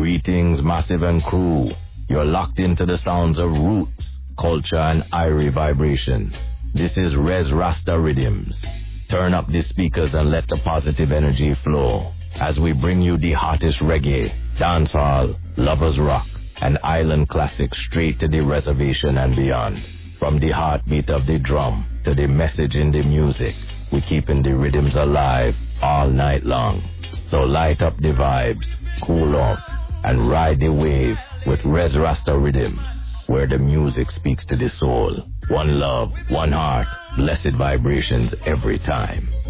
Greetings, Massive and crew. You're locked into the sounds of roots, culture, and Irie vibrations. This is Res Rasta Rhythms. Turn up the speakers and let the positive energy flow as we bring you the hottest reggae, dancehall, lovers rock, and island classics straight to the reservation and beyond. From the heartbeat of the drum to the message in the music, we're keeping the rhythms alive all night long. So light up the vibes, cool off, and ride the wave with Res Rasta Rhythms, where the music speaks to the soul. One love, one heart, blessed vibrations every time.